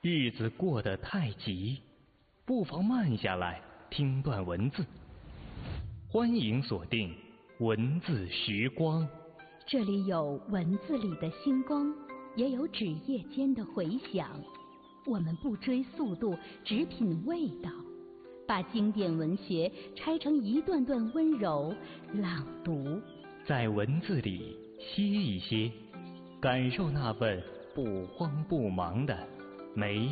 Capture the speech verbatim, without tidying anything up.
日子过得太急，不妨慢下来听段文字。欢迎锁定文字时光， 这里有文字里的星光，也有纸页间的回响。我们不追速度，只品味道，把经典文学拆成一段段温柔朗读， 在文字里歇一歇，感受那份不慌不忙的美